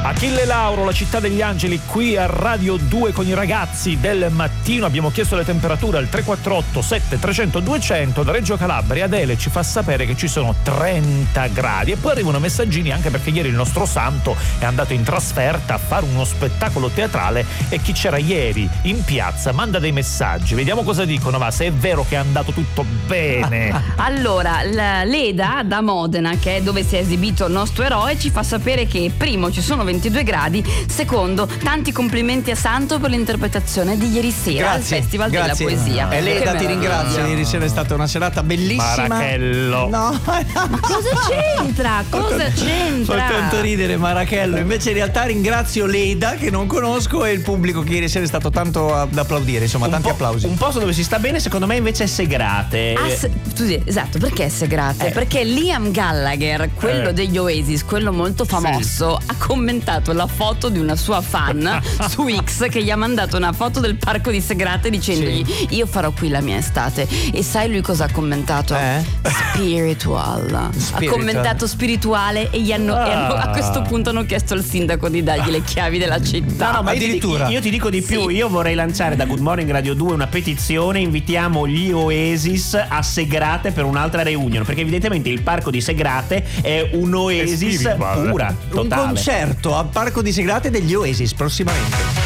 Achille Lauro, La città degli angeli, qui a Radio 2 con i ragazzi del mattino. Abbiamo chiesto le temperature al 348 7300 200. Da Reggio Calabria Adele ci fa sapere che ci sono 30 gradi e poi arrivano messaggini anche perché ieri il nostro santo è andato in trasferta a fare uno spettacolo teatrale e chi c'era ieri in piazza manda dei messaggi. Vediamo cosa dicono, va, se è vero che è andato tutto bene. Allora, Leda da Modena, che è dove si è esibito il nostro eroe, ci fa sapere che primo ci sono 22 gradi, secondo tanti complimenti a Santo per l'interpretazione di ieri sera al Festival della Poesia. E Leda ti ringrazio, ieri sera è stata una serata bellissima. Marachello. No. Ma cosa c'entra? Cosa c'entra? Fa tanto ridere Marachello. Invece in realtà ringrazio Leda, che non conosco, e il pubblico che ieri sera è stato tanto ad applaudire, insomma, tanti applausi. Un posto dove si sta bene secondo me invece è Segrate. Esatto, perché Segrate? Perché Liam Gallagher, quello degli Oasis, quello molto famoso, ha commentato la foto di una sua fan su X, che gli ha mandato una foto del parco di Segrate dicendogli io farò qui la mia estate. E sai lui cosa ha commentato? Spiritual. Ha commentato spirituale e a questo punto hanno chiesto al sindaco di dargli le chiavi della città. No, ma addirittura io ti dico di più, io vorrei lanciare da Good Morning Radio 2 una petizione, invitiamo gli Oasis a Segrate per un'altra reunion, perché evidentemente il parco di Segrate è un Oasis pura, totale. Un concerto al parco di Segrate degli Oasis prossimamente.